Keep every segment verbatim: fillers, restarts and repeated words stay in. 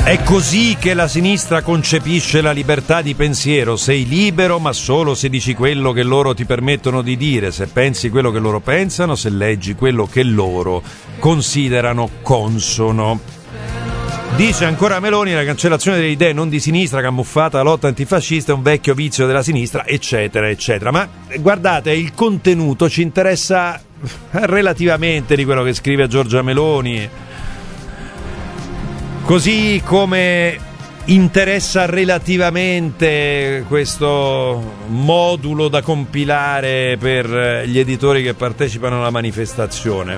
È così che la sinistra concepisce la libertà di pensiero. Sei libero, ma solo se dici quello che loro ti permettono di dire, se pensi quello che loro pensano, se leggi quello che loro considerano consono. Dice ancora Meloni: la cancellazione delle idee non di sinistra, camuffata, la lotta antifascista è un vecchio vizio della sinistra, eccetera, eccetera. Ma guardate, il contenuto ci interessa relativamente di quello che scrive Giorgia Meloni. Così come interessa relativamente questo modulo da compilare per gli editori che partecipano alla manifestazione.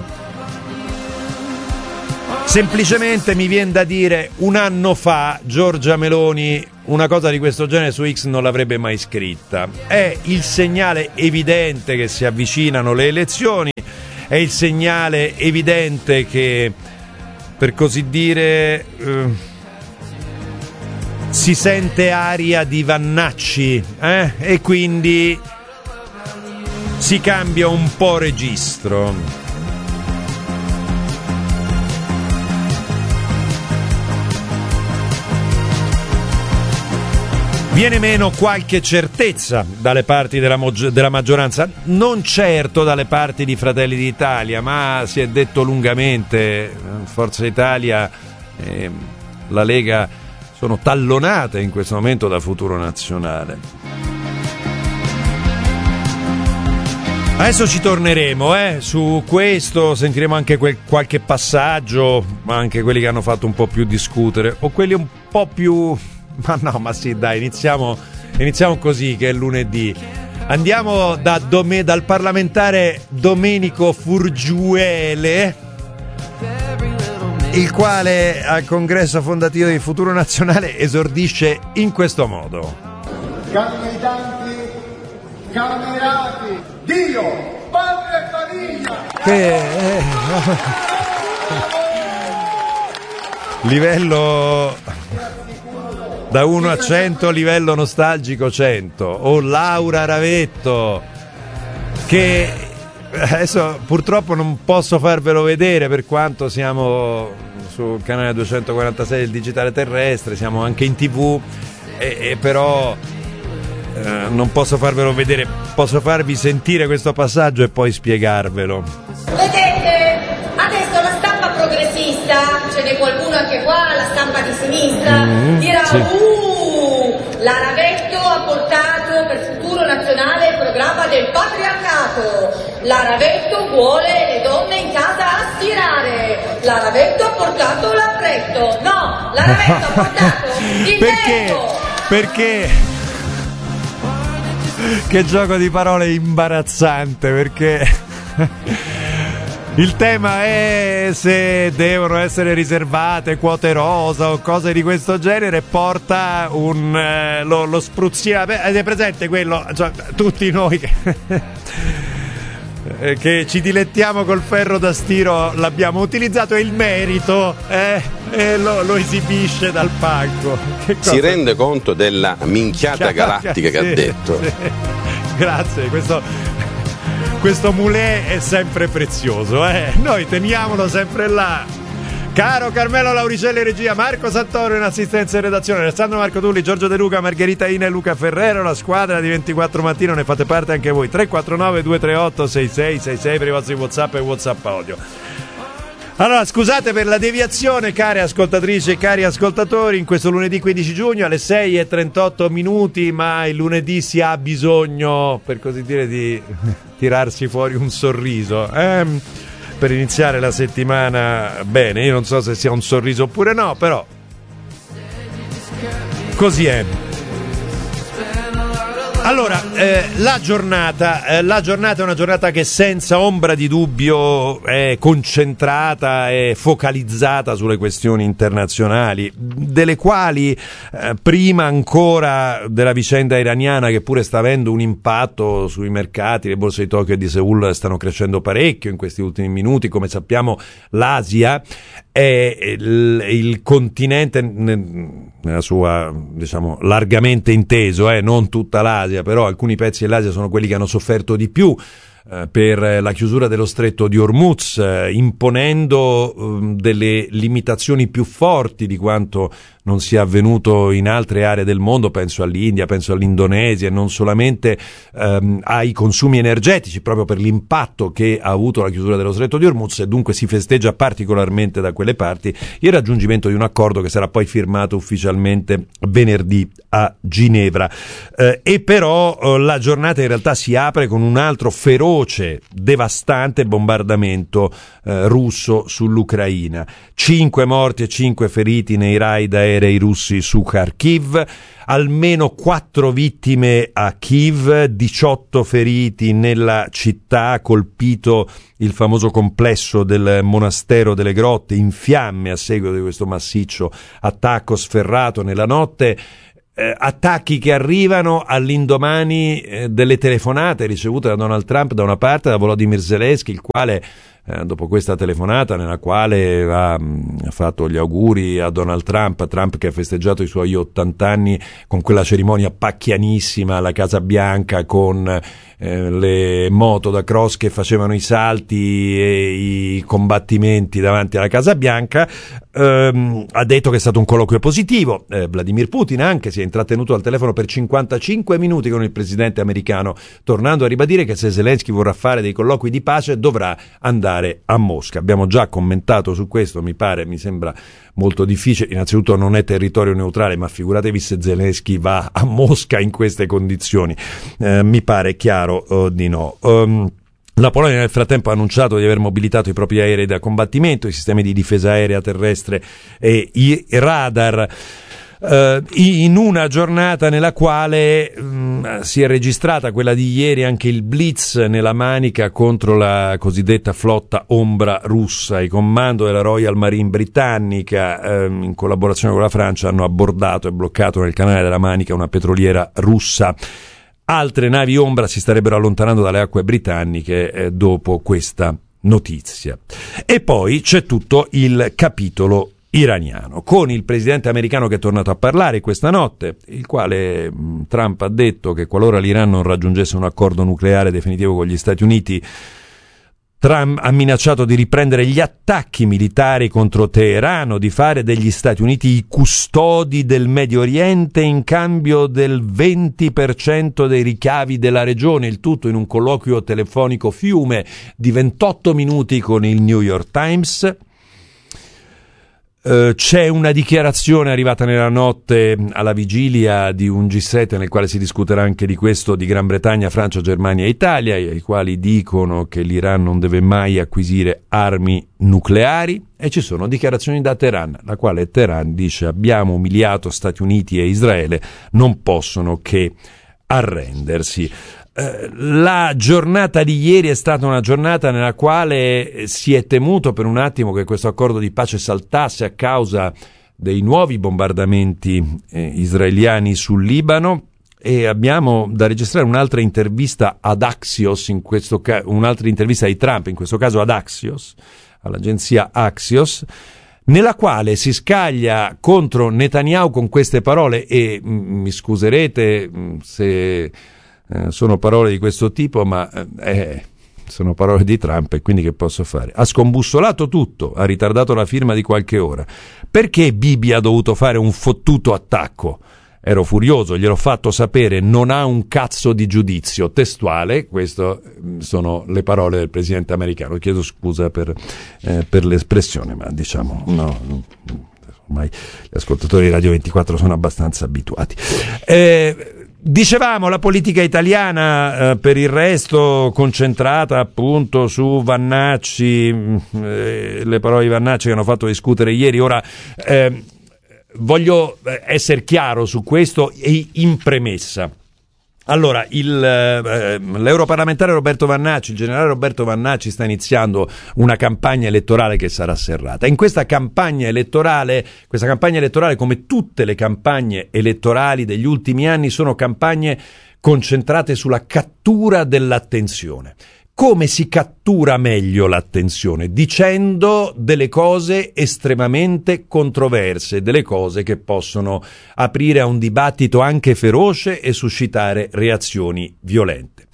Semplicemente mi viene da dire, un anno fa Giorgia Meloni una cosa di questo genere su X non l'avrebbe mai scritta. È il segnale evidente che si avvicinano le elezioni, è il segnale evidente che, per così dire, eh, si sente aria di Vannacci, eh? E quindi si cambia un po' registro. Viene meno qualche certezza dalle parti della, mo- della maggioranza, non certo dalle parti di Fratelli d'Italia, ma si è detto lungamente, Forza Italia e la Lega sono tallonate in questo momento da Futuro Nazionale. Adesso ci torneremo eh, su questo, sentiremo anche quel, qualche passaggio, anche quelli che hanno fatto un po' più discutere, o quelli un po' più... Ma no, ma sì, dai, iniziamo, iniziamo così, che è lunedì. Andiamo da Dome, dal parlamentare Domenico Furgiuele, il quale al congresso fondativo di Futuro Nazionale esordisce in questo modo. Cari militanti, camerati, Dio, padre e famiglia! Che... Eh, no. Livello... Da uno a cento, livello nostalgico cento. O Laura Ravetto, che adesso purtroppo non posso farvelo vedere per quanto siamo sul canale duecentoquarantasei del digitale terrestre, siamo anche in tv, e, e però eh, non posso farvelo vedere, posso farvi sentire questo passaggio e poi spiegarvelo. Vedete, adesso la stampa progressista, ce n'è qualcuno anche qua, la stampa di sinistra, mm, dirà sì. uh, la Ravetto ha portato per Futuro Nazionale il programma del patriarcato, la Ravetto vuole le donne in casa a stirare, la Ravetto ha portato l'appretto, no, la Ravetto ha portato il perché? Perché? Che gioco di parole imbarazzante, perché il tema è se devono essere riservate quote rosa o cose di questo genere, porta un eh, lo, lo spruzzino. Avete presente quello? Cioè, tutti noi che, che ci dilettiamo col ferro da stiro l'abbiamo utilizzato, e il merito eh, e lo, lo esibisce dal palco. Che cosa? Si rende conto della minchiata galattica che sì, ha detto. Sì. Grazie, questo questo mulè è sempre prezioso, eh? Noi teniamolo sempre là. Caro Carmelo Lauricelli regia, Marco Santoro in assistenza e redazione, Alessandro Marco Tulli, Giorgio De Luca, Margherita Ina e Luca Ferrero, la squadra di ventiquattro Mattino, ne fate parte anche voi. Tre quattro nove due tre otto sei sei sei sei per i vostri WhatsApp e WhatsApp audio. Allora, scusate per la deviazione, care ascoltatrici e cari ascoltatori, in questo lunedì quindici giugno alle sei e trentotto minuti, ma il lunedì si ha bisogno, per così dire, di tirarsi fuori un sorriso, eh? Per iniziare la settimana bene. Io non so se sia un sorriso oppure no, però così è. Allora, eh, la giornata, eh, la giornata è una giornata che senza ombra di dubbio è concentrata e focalizzata sulle questioni internazionali, delle quali eh, prima ancora della vicenda iraniana, che pure sta avendo un impatto sui mercati, le borse di Tokyo e di Seoul stanno crescendo parecchio in questi ultimi minuti. Come sappiamo, l'Asia è il, il continente nella sua, diciamo, largamente inteso, eh, non tutta l'Asia, però alcuni pezzi dell'Asia sono quelli che hanno sofferto di più eh, per la chiusura dello stretto di Hormuz, eh, imponendo eh, delle limitazioni più forti di quanto non sia avvenuto in altre aree del mondo, penso all'India, penso all'Indonesia, e non solamente ehm, ai consumi energetici, proprio per l'impatto che ha avuto la chiusura dello Stretto di Hormuz, e dunque si festeggia particolarmente da quelle parti il raggiungimento di un accordo che sarà poi firmato ufficialmente venerdì a Ginevra. Eh, e però eh, la giornata in realtà si apre con un altro feroce, devastante bombardamento eh, russo sull'Ucraina. Cinque morti e cinque feriti nei raid aerei russi su Kharkiv, almeno quattro vittime a Kiev, diciotto feriti nella città, colpito il famoso complesso del monastero delle grotte in fiamme a seguito di questo massiccio attacco sferrato nella notte. Eh, attacchi che arrivano all'indomani eh, delle telefonate ricevute da Donald Trump da una parte, da Volodymyr Zelensky, il quale eh, dopo questa telefonata nella quale ha, ha fatto gli auguri a Donald Trump, Trump che ha festeggiato i suoi ottanta anni con quella cerimonia pacchianissima alla Casa Bianca con eh, le moto da cross che facevano i salti e i combattimenti davanti alla Casa Bianca, ehm, ha detto che è stato un colloquio positivo. eh, Vladimir Putin anche si è intrattenuto al telefono per cinquantacinque minuti con il presidente americano, tornando a ribadire che se Zelensky vorrà fare dei colloqui di pace dovrà andare a Mosca. Abbiamo già commentato su questo, mi pare, mi sembra molto difficile. Innanzitutto non è territorio neutrale, ma figuratevi se Zelensky va a Mosca in queste condizioni. Eh, mi pare chiaro uh, di no. Um, La Polonia nel frattempo ha annunciato di aver mobilitato i propri aerei da combattimento, i sistemi di difesa aerea terrestre e i radar, Uh, in una giornata nella quale um, si è registrata, quella di ieri, anche il blitz nella Manica contro la cosiddetta flotta ombra russa. Il comando della Royal Marine britannica, um, in collaborazione con la Francia, hanno abbordato e bloccato nel canale della Manica una petroliera russa. Altre navi ombra si starebbero allontanando dalle acque britanniche eh, dopo questa notizia. E poi c'è tutto il capitolo iraniano, con il presidente americano che è tornato a parlare questa notte, il quale mh, Trump ha detto che qualora l'Iran non raggiungesse un accordo nucleare definitivo con gli Stati Uniti, Trump ha minacciato di riprendere gli attacchi militari contro Teheran, di fare degli Stati Uniti i custodi del Medio Oriente in cambio del venti per cento dei ricavi della regione, il tutto in un colloquio telefonico fiume di ventotto minuti con il New York Times. Uh, c'è una dichiarazione arrivata nella notte alla vigilia di un G sette nel quale si discuterà anche di questo, di Gran Bretagna, Francia, Germania e Italia, i quali dicono che l'Iran non deve mai acquisire armi nucleari, e ci sono dichiarazioni da Teheran, la quale Teheran dice: abbiamo umiliato Stati Uniti e Israele, non possono che arrendersi. La giornata di ieri è stata una giornata nella quale si è temuto per un attimo che questo accordo di pace saltasse a causa dei nuovi bombardamenti eh, israeliani sul Libano, e abbiamo da registrare un'altra intervista ad Axios, in questo ca- un'altra intervista di Trump, in questo caso ad Axios, all'agenzia Axios, nella quale si scaglia contro Netanyahu con queste parole, e mh, mi scuserete mh, se Eh, sono parole di questo tipo, ma eh, sono parole di Trump, e quindi che posso fare? Ha scombussolato tutto, ha ritardato la firma di qualche ora. Perché Bibi ha dovuto fare un fottuto attacco? Ero furioso, gliel'ho fatto sapere, non ha un cazzo di giudizio. Testuale, queste sono le parole del presidente americano. Chiedo scusa per, eh, per l'espressione, ma diciamo, no, ormai gli ascoltatori di Radio ventiquattro sono abbastanza abituati. Eh, Dicevamo, la politica italiana eh, per il resto concentrata appunto su Vannacci, eh, le parole di Vannacci che hanno fatto discutere ieri. Ora eh, voglio essere chiaro su questo e in premessa. Allora, il, eh, l'europarlamentare Roberto Vannacci, il generale Roberto Vannacci, sta iniziando una campagna elettorale che sarà serrata. In questa campagna elettorale, questa campagna elettorale, come tutte le campagne elettorali degli ultimi anni, sono campagne concentrate sulla cattura dell'attenzione. Come si cattura meglio l'attenzione? Dicendo delle cose estremamente controverse, delle cose che possono aprire a un dibattito anche feroce e suscitare reazioni violente.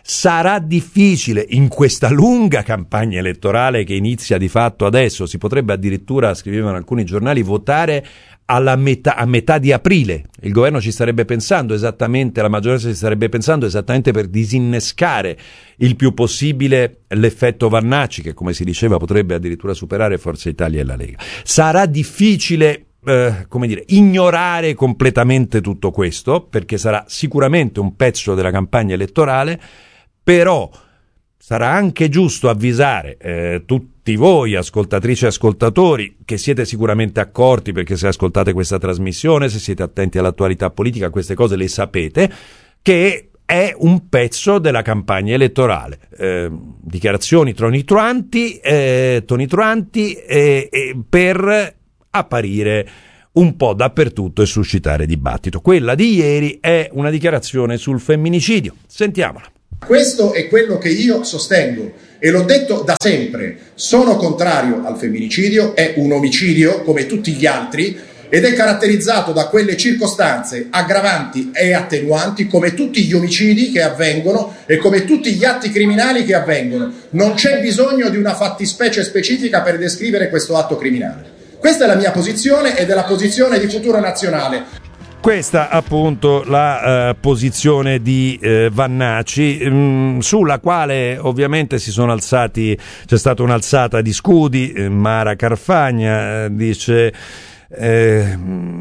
Sarà difficile in questa lunga campagna elettorale che inizia di fatto adesso, si potrebbe addirittura, scrivevano alcuni giornali, votare alla metà, a metà di aprile. Il governo ci starebbe pensando esattamente, la maggioranza ci starebbe pensando esattamente per disinnescare il più possibile l'effetto Vannacci, che come si diceva potrebbe addirittura superare Forza Italia e la Lega. Sarà difficile Eh, come dire, ignorare completamente tutto questo, perché sarà sicuramente un pezzo della campagna elettorale, però sarà anche giusto avvisare eh, tutti voi, ascoltatrici e ascoltatori, che siete sicuramente accorti, perché se ascoltate questa trasmissione, se siete attenti all'attualità politica, queste cose le sapete, che è un pezzo della campagna elettorale. Eh, dichiarazioni tonitruanti, eh, tonitruanti eh, eh, per apparire un po' dappertutto e suscitare dibattito. Quella di ieri è una dichiarazione sul femminicidio. Sentiamola. Questo è quello che io sostengo e l'ho detto da sempre. Sono contrario al femminicidio, è un omicidio come tutti gli altri ed è caratterizzato da quelle circostanze aggravanti e attenuanti come tutti gli omicidi che avvengono e come tutti gli atti criminali che avvengono. Non c'è bisogno di una fattispecie specifica per descrivere questo atto criminale. Questa è la mia posizione ed è la posizione di Futuro Nazionale. Questa appunto la uh, posizione di uh, Vannacci, mh, sulla quale ovviamente si sono alzati, c'è stata un'alzata di scudi. eh, Mara Carfagna eh, dice eh,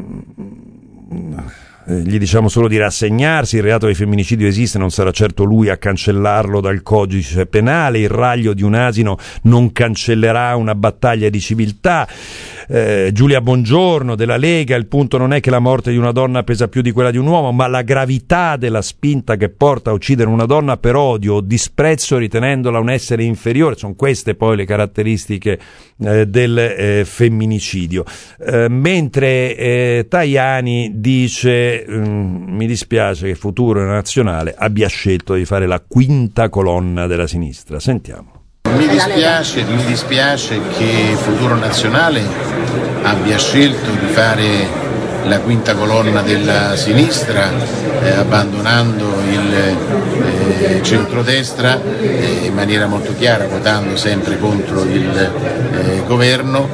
gli diciamo solo di rassegnarsi, il reato di femminicidio esiste, non sarà certo lui a cancellarlo dal codice penale, il raglio di un asino non cancellerà una battaglia di civiltà. Eh, Giulia Bongiorno della Lega, il punto non è che la morte di una donna pesa più di quella di un uomo, ma la gravità della spinta che porta a uccidere una donna per odio o disprezzo ritenendola un essere inferiore. Sono queste poi le caratteristiche eh, del eh, femminicidio. Eh, mentre eh, Tajani dice mm, mi dispiace che Futuro Nazionale abbia scelto di fare la quinta colonna della sinistra. Sentiamo. Mi dispiace, mi dispiace che Futuro Nazionale abbia scelto di fare la quinta colonna della sinistra, eh, abbandonando il eh, centrodestra eh, in maniera molto chiara, votando sempre contro il eh, governo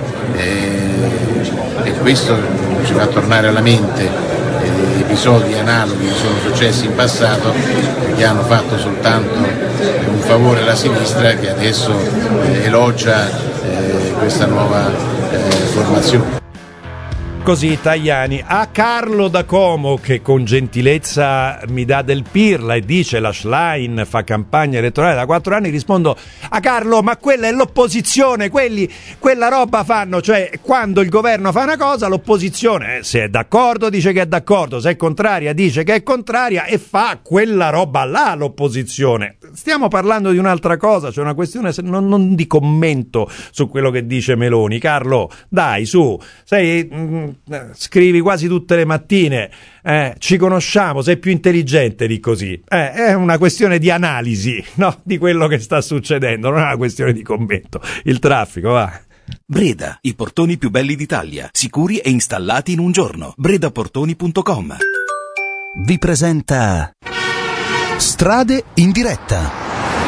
eh, e questo ci fa tornare alla mente eh, episodi analoghi che sono successi in passato che hanno fatto soltanto un favore alla sinistra che adesso eh, elogia eh, questa nuova eh, formazione. Così Tajani. A Carlo da Como, che con gentilezza mi dà del pirla e dice la Schlein fa campagna elettorale da quattro anni, rispondo a Carlo: ma quella è l'opposizione, quelli quella roba fanno, cioè quando il governo fa una cosa l'opposizione eh, se è d'accordo dice che è d'accordo, se è contraria dice che è contraria e fa quella roba là l'opposizione. Stiamo parlando di un'altra cosa, cioè una questione non, non di commento su quello che dice Meloni. Carlo, dai, su, sei mh, scrivi quasi tutte le mattine, eh, ci conosciamo, sei più intelligente di così, eh, è una questione di analisi, no, di quello che sta succedendo, non è una questione di commento. Il traffico, va. Breda, i portoni più belli d'Italia, sicuri e installati in un giorno. bredaportoni punto com vi presenta Strade in diretta.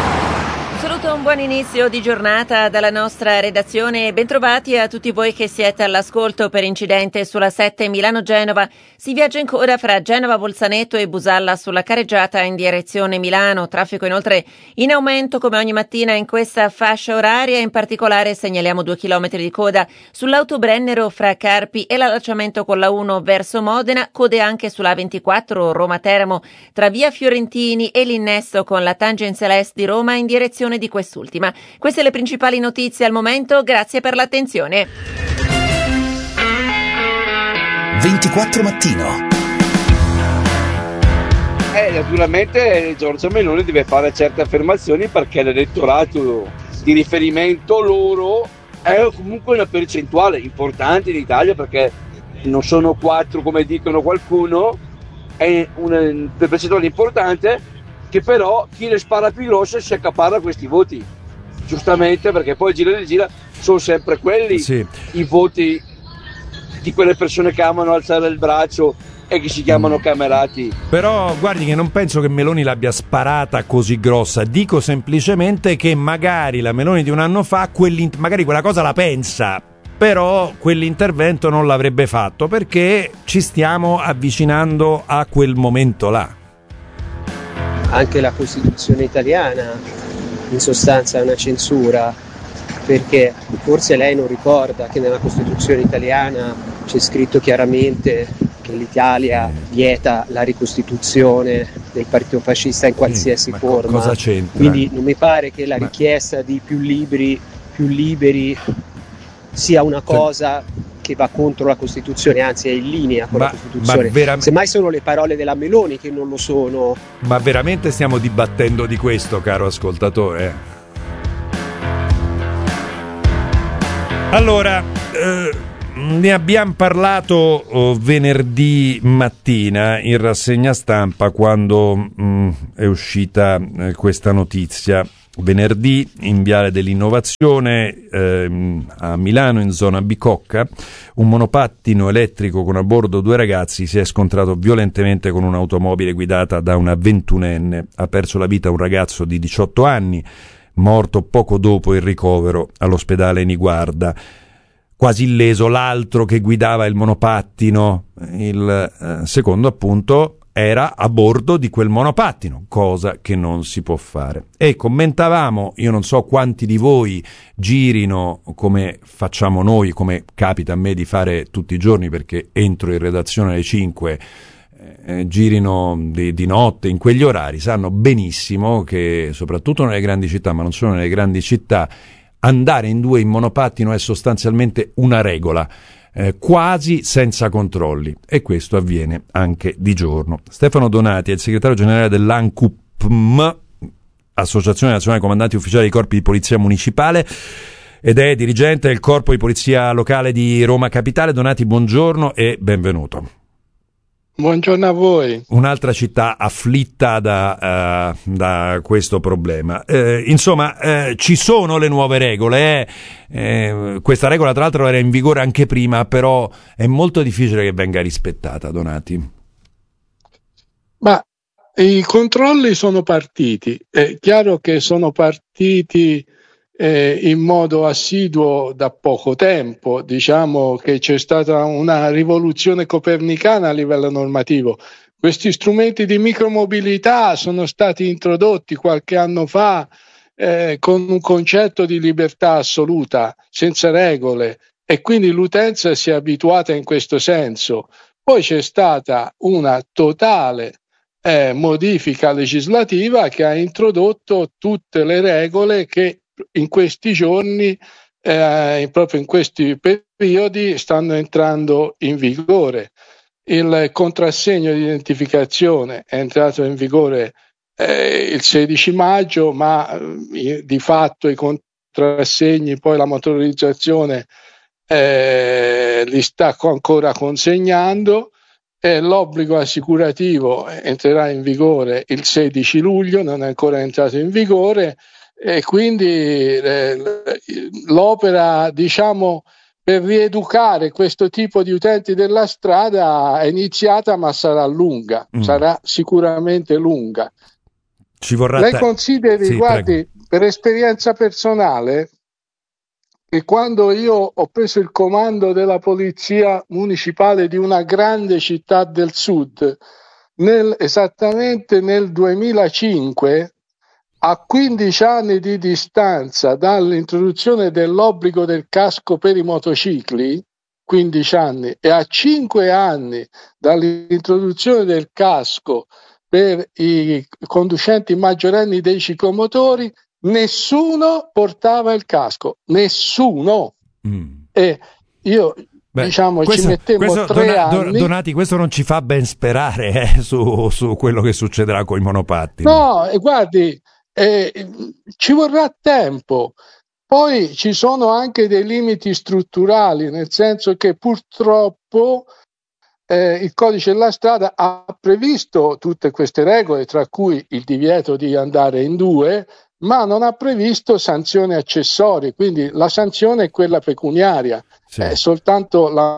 Un buon inizio di giornata dalla nostra redazione. Bentrovati a tutti voi che siete all'ascolto. Per incidente sulla sette Milano-Genova si viaggia ancora fra Genova-Bolzaneto e Busalla sulla careggiata in direzione Milano. Traffico inoltre in aumento come ogni mattina in questa fascia oraria. In particolare segnaliamo due chilometri di coda sull'autobrennero fra Carpi e l'allacciamento con la uno verso Modena. Code anche sulla ventiquattro Roma-Teramo tra via Fiorentini e l'innesto con la tangenziale est di Roma in direzione di quest'ultima. Queste le principali notizie al momento, grazie per l'attenzione. ventiquattro Mattino. Eh, naturalmente Giorgia Meloni deve fare certe affermazioni perché l'elettorato di riferimento loro è comunque una percentuale importante in Italia, perché non sono quattro come dicono qualcuno, è una percentuale importante che però chi le spara più grosse si accapara questi voti, giustamente, perché poi gira e gira sono sempre quelli, sì, i voti di quelle persone che amano alzare il braccio e che si chiamano camerati. Però guardi che non penso che Meloni l'abbia sparata così grossa, dico semplicemente che magari la Meloni di un anno fa magari quella cosa la pensa, però quell'intervento non l'avrebbe fatto perché ci stiamo avvicinando a quel momento là. Anche la Costituzione italiana in sostanza è una censura, perché forse lei non ricorda che nella Costituzione italiana c'è scritto chiaramente che l'Italia vieta la ricostituzione del partito fascista in qualsiasi sì, forma. Cosa c'entra? Quindi non mi pare che la ma... richiesta di più libri, più liberi sia una cosa che va contro la Costituzione, anzi è in linea con ma, la Costituzione. Vera... Semmai sono le parole della Meloni che non lo sono. Ma veramente stiamo dibattendo di questo, caro ascoltatore? Allora, eh, ne abbiamo parlato oh, venerdì mattina in rassegna stampa quando mh, è uscita eh, questa notizia. Venerdì in Viale dell'Innovazione eh, a Milano, in zona Bicocca, un monopattino elettrico con a bordo due ragazzi si è scontrato violentemente con un'automobile guidata da una ventunenne. Ha perso la vita un ragazzo di diciotto anni, morto poco dopo il ricovero all'ospedale Niguarda. Quasi illeso l'altro che guidava il monopattino, il eh, secondo appunto era a bordo di quel monopattino, cosa che non si può fare. E commentavamo, io non so quanti di voi girino come facciamo noi, come capita a me di fare tutti i giorni, perché entro in redazione alle cinque, eh, girino di, di notte in quegli orari, sanno benissimo che soprattutto nelle grandi città, ma non solo nelle grandi città, andare in due in monopattino è sostanzialmente una regola. Eh, quasi senza controlli, e questo avviene anche di giorno. Stefano Donati è il segretario generale dell'ANCUPM, Associazione Nazionale Comandanti Ufficiali dei Corpi di Polizia Municipale, ed è dirigente del Corpo di Polizia Locale di Roma Capitale. Donati, buongiorno e benvenuto. Buongiorno a voi. Un'altra città afflitta da, uh, da questo problema. Eh, insomma, eh, ci sono le nuove regole. Eh? Eh, questa regola, tra l'altro, era in vigore anche prima, però è molto difficile che venga rispettata, Donati. Ma i controlli sono partiti. È chiaro che sono partiti eh, in modo assiduo da poco tempo. Diciamo che c'è stata una rivoluzione copernicana a livello normativo. Questi strumenti di micromobilità sono stati introdotti qualche anno fa eh, con un concetto di libertà assoluta, senza regole, e quindi l'utenza si è abituata in questo senso. Poi c'è stata una totale eh, modifica legislativa che ha introdotto tutte le regole che in questi giorni, eh, proprio in questi periodi, stanno entrando in vigore. Il contrassegno di identificazione è entrato in vigore eh, il sedici maggio, ma eh, di fatto i contrassegni, poi la motorizzazione eh, li sta ancora consegnando. Eh, l'obbligo assicurativo entrerà in vigore il sedici luglio, non è ancora entrato in vigore. E quindi eh, l'opera, diciamo, per rieducare questo tipo di utenti della strada è iniziata, ma sarà lunga, mm. sarà sicuramente lunga. Ci vorrà Lei te- consideri, sì, guardi, prego. Per esperienza personale, che quando io ho preso il comando della polizia municipale di una grande città del sud, nel, esattamente nel duemilacinque, a quindici anni di distanza dall'introduzione dell'obbligo del casco per i motocicli, quindici anni, e a cinque anni dall'introduzione del casco per i conducenti maggiorenni dei ciclomotori, nessuno portava il casco, nessuno. Mm. E io Beh, diciamo questo, ci mettemmo questo, tre Dona, anni. Donati, questo non ci fa ben sperare eh, su, su quello che succederà con i monopattini. No, e guardi, Eh, ci vorrà tempo. Poi ci sono anche dei limiti strutturali, nel senso che purtroppo eh, il codice della strada ha previsto tutte queste regole, tra cui il divieto di andare in due, ma non ha previsto sanzioni accessorie, quindi la sanzione è quella pecuniaria. Sì. È soltanto la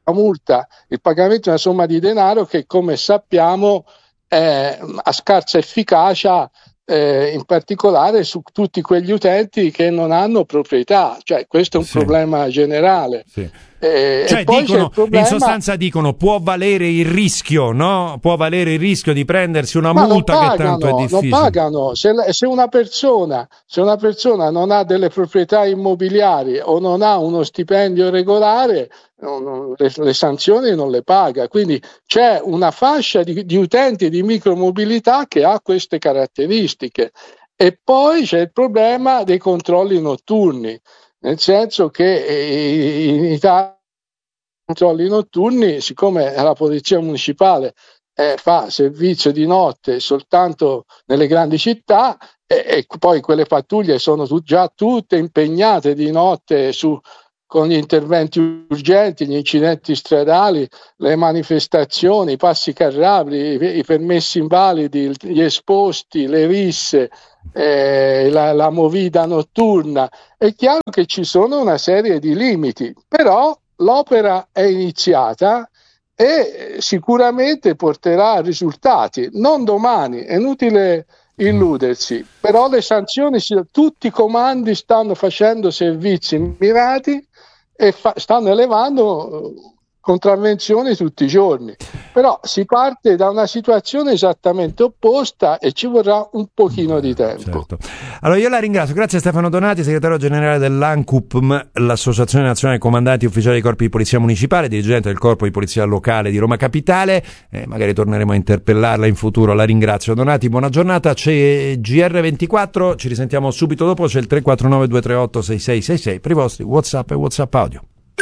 multa, il pagamento di una somma di denaro che, come sappiamo, è a scarsa efficacia, eh, in particolare su tutti quegli utenti che non hanno proprietà, cioè questo è un sì. problema generale. Sì. Eh, cioè e poi dicono, problema... in sostanza dicono può valere il rischio, no? Può valere il rischio di prendersi una Ma multa pagano, che tanto è difficile. Non pagano, se, se, una persona, se una persona non ha delle proprietà immobiliari o non ha uno stipendio regolare, non, non, le, le sanzioni non le paga, quindi c'è una fascia di, di utenti di micromobilità che ha queste caratteristiche. E poi c'è il problema dei controlli notturni, nel senso che in Italia i controlli notturni, siccome la polizia municipale eh, fa servizio di notte soltanto nelle grandi città e, e poi quelle pattuglie sono tu, già tutte impegnate di notte su, con gli interventi urgenti, gli incidenti stradali, le manifestazioni, i passi carrabili, i, i permessi invalidi, gli esposti, le risse, eh, la, la movida notturna. È chiaro che ci sono una serie di limiti, però l'opera è iniziata e sicuramente porterà a risultati, non domani, è inutile illudersi, però le sanzioni, tutti i comandi stanno facendo servizi mirati e fa, stanno elevando contravvenzioni tutti i giorni, però si parte da una situazione esattamente opposta e ci vorrà un pochino di tempo. Certo. Allora io la ringrazio, grazie a Stefano Donati, segretario generale dell'ANCUPM, l'Associazione Nazionale Comandanti Ufficiali dei Corpi di Polizia Municipale, dirigente del Corpo di Polizia Locale di Roma Capitale, eh, magari torneremo a interpellarla in futuro, la ringrazio. Donati, buona giornata, c'è G R ventiquattro, ci risentiamo subito dopo, c'è il tre quattro nove due tre otto sei sei sei sei per i vostri WhatsApp e WhatsApp audio.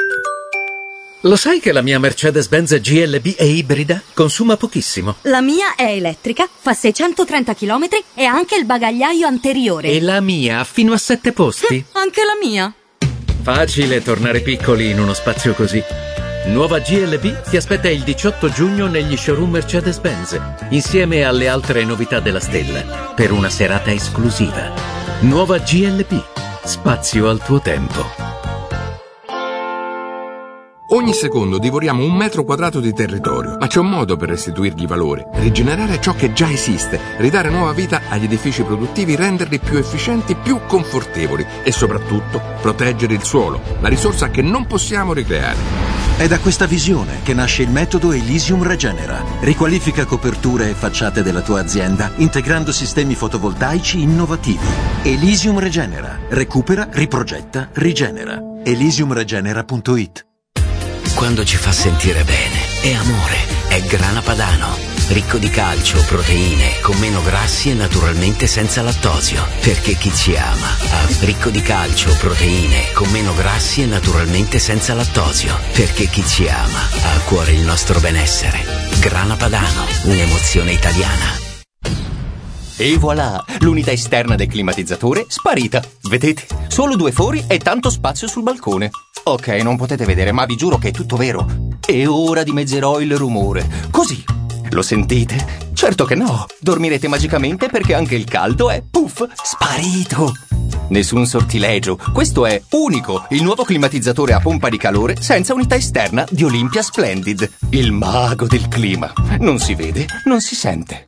Lo sai che la mia Mercedes-Benz G L B è ibrida? Consuma pochissimo. La mia è elettrica, fa seicentotrenta chilometri e ha anche il bagagliaio anteriore. E la mia ha fino a sette posti? Anche la mia. Facile tornare piccoli in uno spazio così. Nuova G L B ti aspetta il diciotto giugno negli showroom Mercedes-Benz, insieme alle altre novità della stella, per una serata esclusiva. Nuova G L B. Spazio al tuo tempo. Ogni secondo divoriamo un metro quadrato di territorio, ma c'è un modo per restituirgli valore, rigenerare ciò che già esiste, ridare nuova vita agli edifici produttivi, renderli più efficienti, più confortevoli e soprattutto proteggere il suolo, la risorsa che non possiamo ricreare. È da questa visione che nasce il metodo Elysium Regenera. Riqualifica coperture e facciate della tua azienda integrando sistemi fotovoltaici innovativi. Elysium Regenera. Recupera, riprogetta, rigenera. elysium regenera punto it. Quando ci fa sentire bene, è amore, è Grana Padano. Ricco di calcio, proteine, con meno grassi e naturalmente senza lattosio. Perché chi ci ama ha ricco di calcio, proteine, con meno grassi e naturalmente senza lattosio. Perché chi ci ama ha a cuore il nostro benessere. Grana Padano, un'emozione italiana. E voilà, l'unità esterna del climatizzatore sparita. Vedete? Solo due fori e tanto spazio sul balcone. Ok, non potete vedere, ma vi giuro che è tutto vero. E ora dimezzerò il rumore. Così. Lo sentite? Certo che no. Dormirete magicamente perché anche il caldo è, puff, sparito. Nessun sortilegio. Questo è unico, il nuovo climatizzatore a pompa di calore senza unità esterna di Olympia Splendid. Il mago del clima. Non si vede, non si sente.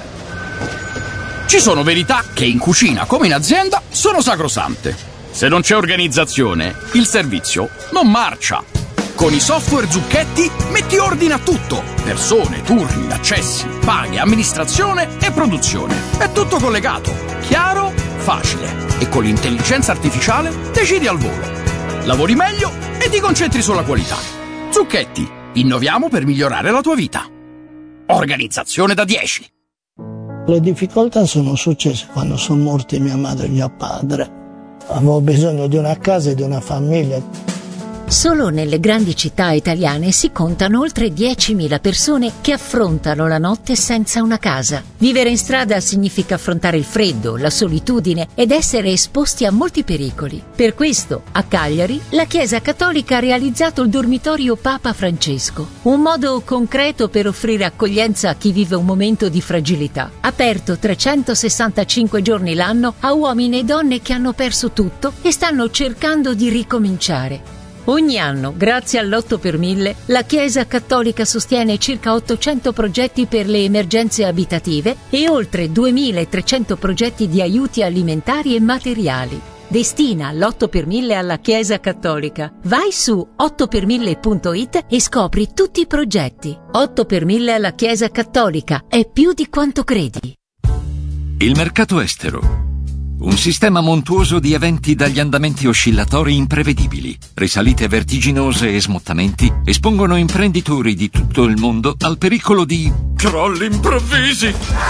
Ci sono verità che in cucina come in azienda sono sacrosante. Se non c'è organizzazione, il servizio non marcia. Con i software Zucchetti metti ordine a tutto. Persone, turni, accessi, paghe, amministrazione e produzione. È tutto collegato, chiaro, facile. E con l'intelligenza artificiale decidi al volo. Lavori meglio e ti concentri sulla qualità. Zucchetti, innoviamo per migliorare la tua vita. Organizzazione da dieci. Le difficoltà sono successe quando sono morti mia madre e mio padre. Avevo bisogno di una casa e di una famiglia. Solo nelle grandi città italiane si contano oltre diecimila persone che affrontano la notte senza una casa. Vivere in strada significa affrontare il freddo, la solitudine ed essere esposti a molti pericoli. Per questo, a Cagliari, la Chiesa Cattolica ha realizzato il dormitorio Papa Francesco, un modo concreto per offrire accoglienza a chi vive un momento di fragilità. Aperto trecentosessantacinque giorni l'anno a uomini e donne che hanno perso tutto e stanno cercando di ricominciare. Ogni anno, grazie all'otto per mille, la Chiesa Cattolica sostiene circa ottocento progetti per le emergenze abitative e oltre duemilatrecento progetti di aiuti alimentari e materiali. Destina l'otto per mille alla Chiesa Cattolica. Vai su otto per mille punto it e scopri tutti i progetti. otto per mille alla Chiesa Cattolica. È più di quanto credi. Il mercato estero. Un sistema montuoso di eventi dagli andamenti oscillatori imprevedibili, risalite vertiginose e smottamenti espongono imprenditori di tutto il mondo al pericolo di crolli improvvisi.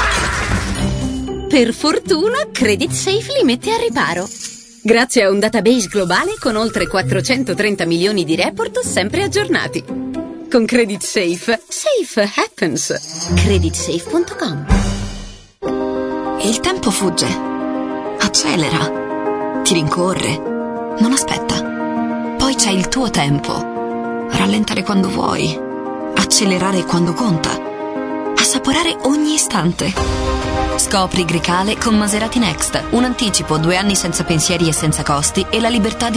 Per fortuna, Credit Safe li mette a riparo. Grazie a un database globale con oltre quattrocentotrenta milioni di report sempre aggiornati. Con Credit Safe, safe happens. credit safe punto com. Il tempo fugge. Accelera, ti rincorre, non aspetta. Poi c'è il tuo tempo. Rallentare quando vuoi, accelerare quando conta, assaporare ogni istante. Scopri Grecale con Maserati Next, un anticipo, due anni senza pensieri e senza costi e la libertà di